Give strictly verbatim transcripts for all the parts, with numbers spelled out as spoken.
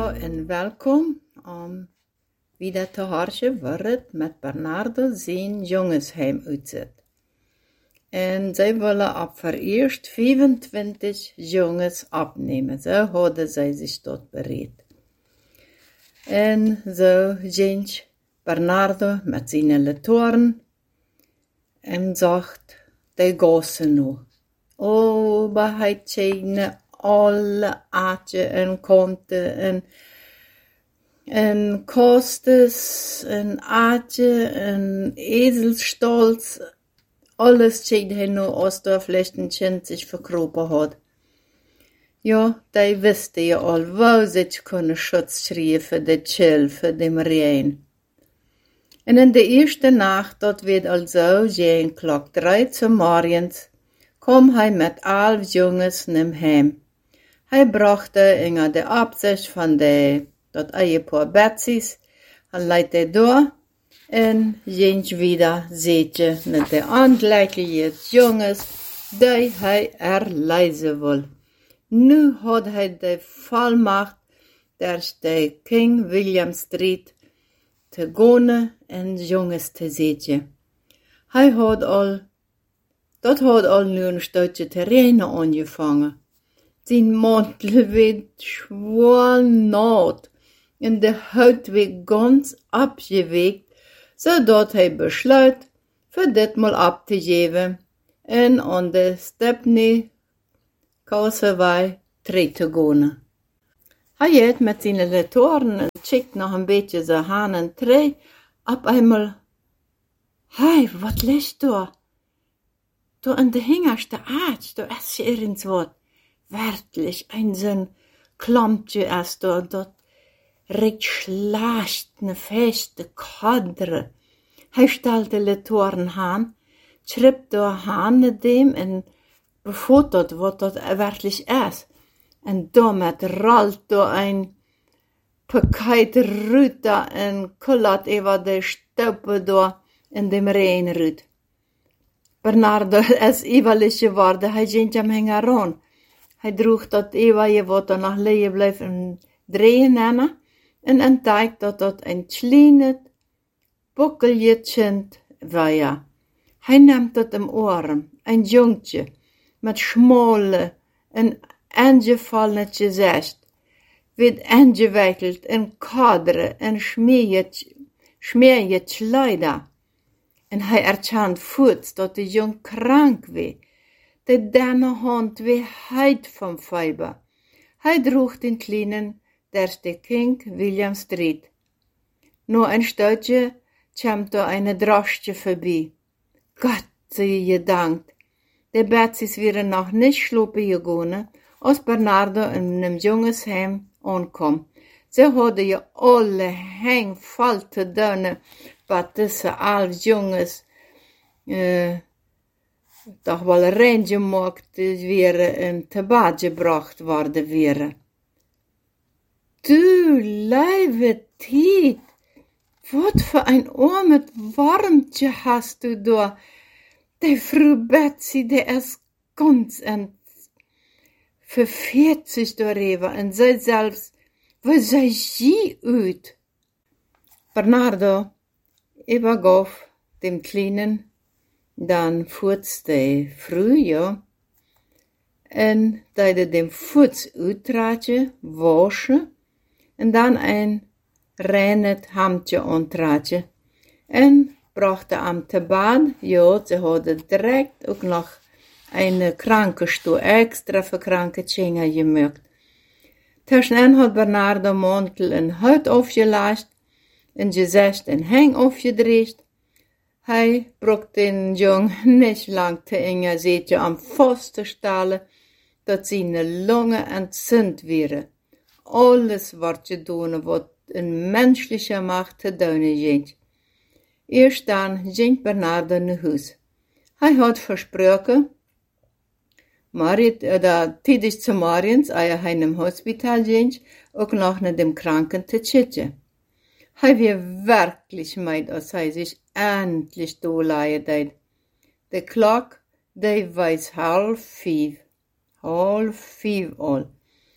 Hallo en welkom om wieder te horen waar het met Bernardo zijn jongensheim uitzet. En zij willen op vereerst vijfentwintig jongens opnemen. Zo hadden zij zich tot bereid. En zo ging Bernardo met zijn letoren en zegt, die gassen nu. Oh, maar hij tjene alle aardje en kanten en, en kostes en aardje en ezelstolz. Alles tjene hij nu als er vielleicht een kind zich verkropen had. Ja, die wisten je al, wou zich kunnen schutz schrijven, de chill, voor de marijn. En in de eerste nacht, dat werd al zo, geen klok drie zum morgens, kwam hij met elf jongens naar hem. Hij brachte in de opzicht van de, dat eiepaar Betsy's, hij leidt hij door en ging weer zitten naar de aangelijke jongens die hij er lezen wil. Nu had hij de volmacht der de King William Street te gaan en jongens te zetten. Hij had al, dat had al nu een stukje terrein aangevangen. Zijn mantel werd zwaar nat en de huid werd ganz opgeweekt, zodat hij besluit voor ditmaal op te geven en aan de Stepney Causeway terug te gaan. Hij heeft met zijn letoren en chikt nog een beetje zijn handen terug, op eenmaal, hey, wat ligt daar? Daar in de hingerste aard, daar is er eens wat. Werkelijk, een zo'n klampje is daar, dat recht slaagt een feste kadre. Hij stelt de letoren aan, schrijft daar aan naar dem en befotoot wat dat werkelijk is. En daarmee rolt daar een pakket ruta en kullert over de stoppen daar in de reinruut. Bernardo is iwwerlich geworden, hij ging hem hangen aan. Hij droeg dat eeuwige wat er nog liggen bleef en draaien nemen en ontdekt dat dat een kleine bokkelje kind was. Hij neemt dat im arm, een jongetje met schmale en aangevallen gezicht, werd aangewikkeld in kaderen en smerige kleider. En hij erkent voort dat de jong krank was. De denne hand weer heid van fiber. Hij droeg den kleinen der de King William Street. Na een stukje kwam er een drosje voorbij. Gott sei gedankt. De Betsy's waren nog niet slopen gegaan, als Bernardo in een jongensheim aankwam. Ze hadden je alle hang vol te doen, wat tussen elf jongens uh, toch wel rein gemaakt werden en te bad gebracht worden werden. Du lieve tijd, wat voor een armet warmtje hast du daar. Die vrouw Betsy, die is ganz en verveert zich daarover en zij zelfs, wat zei je uit? Bernardo übergaf dem Kleinen dan voets de vrouw, ja, en deed dem voets uittraatje, waschen, en dan een reinet hamtje aantraatje, en bracht hem te bad, ja, ze hadden direct ook nog een krankenstoel extra voor kranke kinderen gemaakt. Tussenin had Bernardo mantel en huid afgelast, en gezicht en hang afgedreigd. Hij bracht den jong niet lang te enge zetje om vast te stellen dat zijn longen entzünd werden. Alles wordt gedaan wat een menselijke macht te doen ging. Eerst dan ging Bernardo naar huis. Hij had versproken, maar het, dat tijdens de morgens, als hij in het hospitaal ging, ook nog naar de kranken te zitten. Hij was werkelijk meid als hij zich endlich doorleiden deed. De klok, die was half vijf. Half vijf al.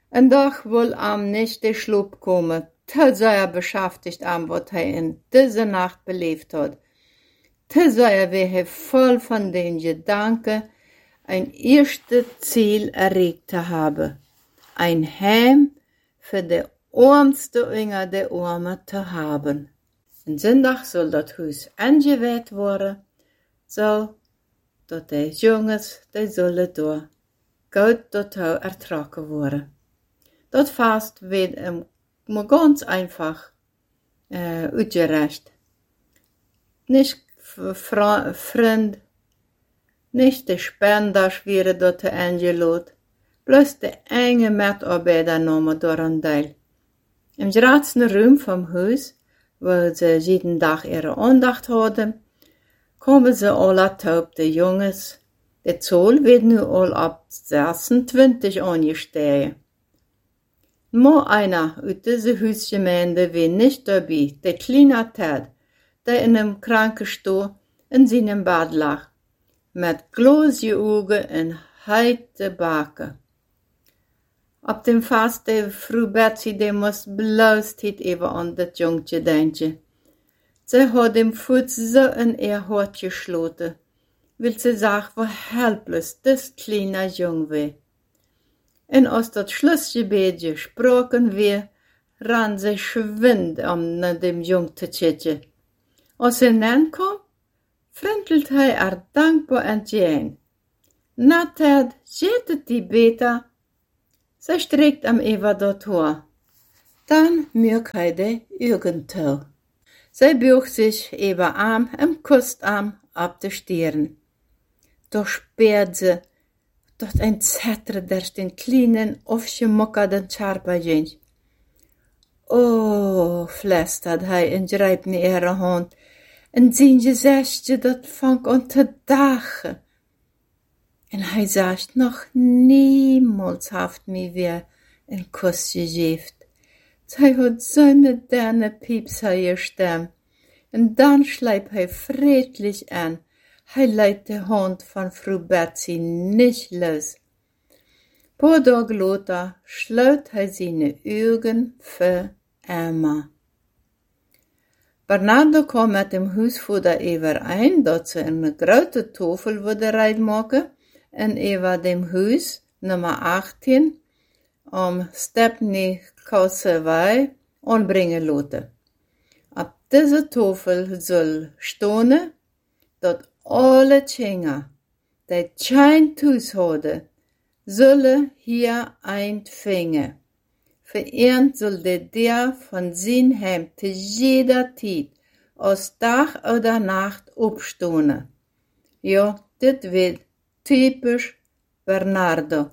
En doch wil am nicht de Schlup komen, te zeer beschäftigt am wat hij in deze nacht beleefd had. Te zeer weer hij vol van den gedanken een eerste ziel erreicht te hebben. Een heim voor de armste onder de armen te hebben. En zondag zal dat huis aangeweid worden, zo dat de jongens, die zullen door goed tot jou ertrokken worden. Dat vast werd hem maar ganz einfach uh, uitgerecht. Nicht vriend, nicht de spenders werden dat te aangeloot, plus de enge metarbeider namen door een deel. Im grootste ruim van huis, waar ze jeden dag ihre aandacht hadden, komen ze alle op de jongens. De zaal werd nu al op zesentwintig aangestegen. Maar einer uit deze huisgemeente was niet dabei, de kleine Ted, die in een krankenstoel in zijn bed lag, met glazige ogen en heite bakken. Op dem vast de vrouw Betsy, die moest beluisterd even aan dat jongetje denken. Ze had hem voet zo in haar hart gesloten, wil ze zag hoe helpless dit kleine jong was. En als dat schlussgebed gesproken werd, ran ze schwind om naar dem jong te kijken. Als hij aankwam, vriendelt hij er dankbaar aan Jane. Na Ted, zit het die beter? Ze strekt hem even dat hoor. Dan merkt hij de ogen toe. Zij buigt zich even aan en kust hem op de stirn. Doch speert ze dat een zetter der den kleinen afgemokkerden charpagent. Oh, flüstert hij en grijpt naar ihre hand. En zijn gezichtje dat vangt aan te dagen. En hij zegt, nog niemals heeft mij weer een kus gegeven. Zij had zo'n denne piepsige stem. En dan slijpt hij vriendelijk aan. Hij leidt de hand van vrouw Betsy niet los. Paar dagen later sluit hij zijn ogen voor Emma. Bernardo kwam met dem huisvoerder overeen dat ze een grote tafel wilden maken en over dem huis nummer achttien om Stepney Causeway aanbrengen laten. Op deze tafel zal staan dat alle Kinder, die geen thuis hadden, zullen hier eintvingen. Vereend zal de deur van zijn heim te jeder tijd, als dag of nacht, opstaan. Ja, dit werd typisch Bernardo.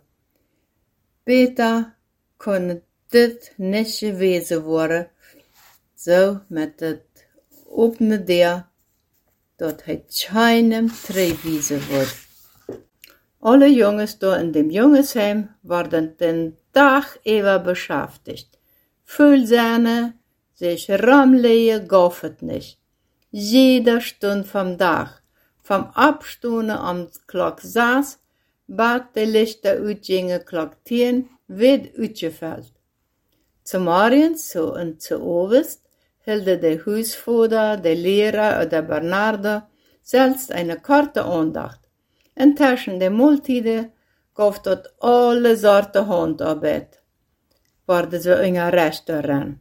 Beter kon dit niet gewezen worden, zo met het opene deur, dat hij keinem terechtgewiesen wordt. Alle jongens daar in dem jongensheim worden den dag even beschäftigt. Vulzane, zich ramleien gaf het niet. Jeder stund vom dag, vom Abstunden om klok zes, bat de lichten uitgingen klok tien, werd uitgeveld. Zum morgens, zo en zu overst, hielden de huisvader, de leraar of de Bernardo zelfs een korte aandacht. En tussen de maaltijden gaf tot alle soorten handarbeid, worden ze in een restaurant.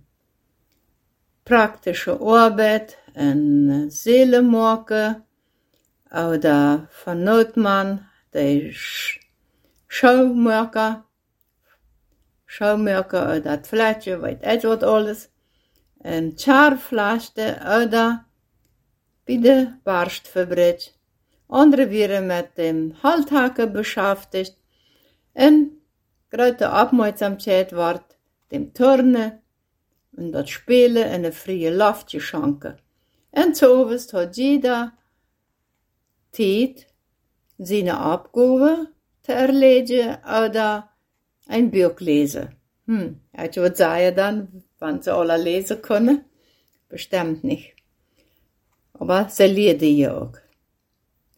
Praktische arbeid en zeelen maken, oder van Noodman, de schouwmaker, schouwmaker uit dat flatje, weet ik wat alles, en charflasje, oder bij de barstfabriek. Andere waren met dem Halthaken beschäftigt en grote opmerkzaamheid wordt dem Turnen en dat spelen en een vrije luchtje schenken. En zoveel had jeder tijd zijn opgave te erledigen oder een boek lezen. Hm, weet je wat zei je dan, wanneer ze alle lezen kunnen? Bestimmt niet. Maar ze leerden je ook.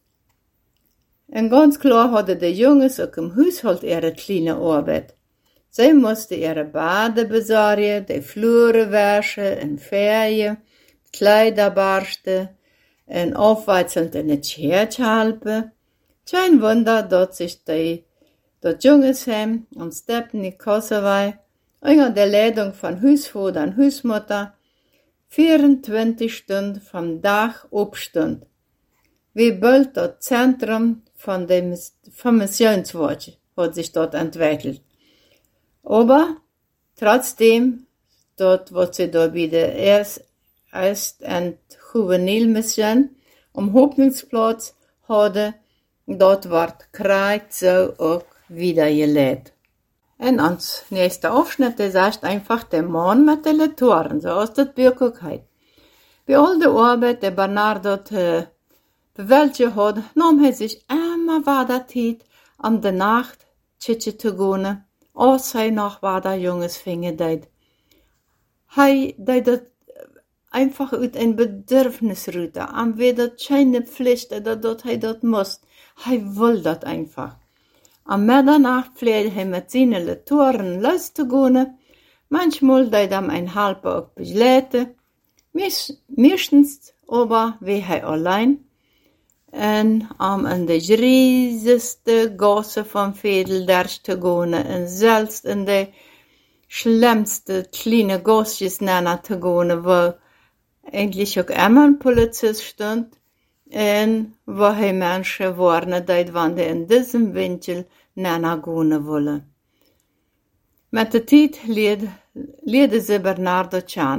En ganz klar hadden de jongens ook im huishoud ihre kleine arbeid. Sie musste ihre Bade besorgen, die Flure waschen und Ferien, Kleider barsten und aufweizelnd in die Kirche helfen. Kein Wunder, dass sich die, das Jungsheim und Stepney Kosovo unter der Leitung von Hausvater und Hausmutter vierundzwanzig Stunden vom Tag abstund. Wie bald das Zentrum von dem vom Missionswatch hat sich dort entwickelt. Aber trotzdem, dort, wo sie da wieder erst, erst ein Juvenilmission am Hoffnungsplatz hatte, dort wird Krieg so auch wieder gelebt. Und ans nächste Aufschnitt, das heißt einfach der Mann mit den Latoren, so aus der Wirklichkeit. Bei all der Arbeit, der Bernard dort äh, bewältigt hat, nahm er sich immer weiter Zeit, um die Nacht tschitschen zu gehen, als er noch weiter Junges Finger deit. Er deit das einfach aus ein Bedürfnis rüte, am weder keine Pflicht, oder dort er dort muss. Er will das einfach. Am Mitternacht pflegt er mit seinen Latoren loszugehen. Manchmal deit er ein halber auch begleiten. Meistens aber wie er allein. Und um in die riesigste Gasse vom Vedeldersch zu gehen, und selbst in die schlimmste kleine Gassjes nennen zu gehen, wo eigentlich auch immer ein Polizist stand, und wo er Menschen warnen, dass wenn die in diesem Winkel nennen gehen wollen. Mit der Zeit lehrte sie Bernardo kennen.